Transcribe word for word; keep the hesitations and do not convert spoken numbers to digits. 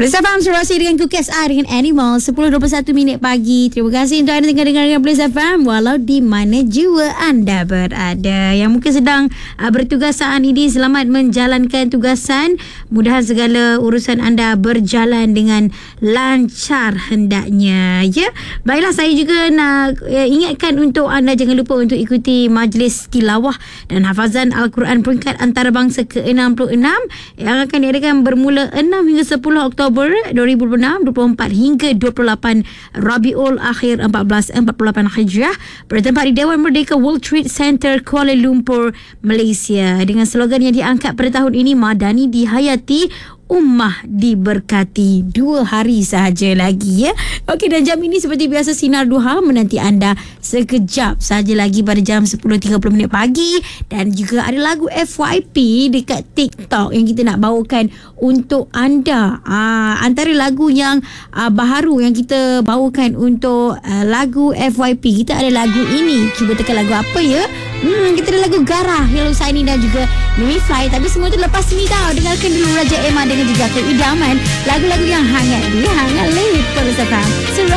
Bersama Faham Serasi dengan Kukes A dengan Animal sepuluh dua puluh satu minit pagi. Terima kasih untuk anda tengah dengar dengan Bersama Faham walau di mana jua anda berada. Yang mungkin sedang uh, bertugas saat ini, selamat menjalankan tugasan. Mudahan segala urusan anda berjalan dengan lancar hendaknya. Ya, baiklah, saya juga nak uh, ingatkan untuk anda jangan lupa untuk ikuti majlis tilawah dan hafazan Al-Quran peringkat antarabangsa ke enam puluh enam yang akan diadakan bermula enam hingga sepuluh Oktober dua ribu dua puluh enam, dua puluh empat hingga dua puluh lapan Rabiul Akhir seribu empat ratus empat puluh lapan Hijrah, bertempat di Dewan Merdeka World Trade Center Kuala Lumpur, Malaysia. Dengan slogan yang diangkat pada tahun ini, Madani dihayati, Ummah diberkati. Dua hari sahaja lagi, ya. Okey, dan jam ini seperti biasa Sinar Duha menanti anda sekejap sahaja lagi pada jam sepuluh tiga puluh minit pagi. Dan juga ada lagu F Y P dekat TikTok yang kita nak bawakan untuk anda. Aa, antara lagu yang aa, baharu yang kita bawakan untuk aa, lagu F Y P, kita ada lagu ini. Cuba tekan lagu apa, ya? Hmm, kita ada lagu Garah, Hello Saini dan juga Mimi Fly. Tapi semua tu lepas ni tau. Dengarkan dulu Raja Emma dengan juga Keidaman. Lagu-lagu yang hangat ni, hangat leh. Bersama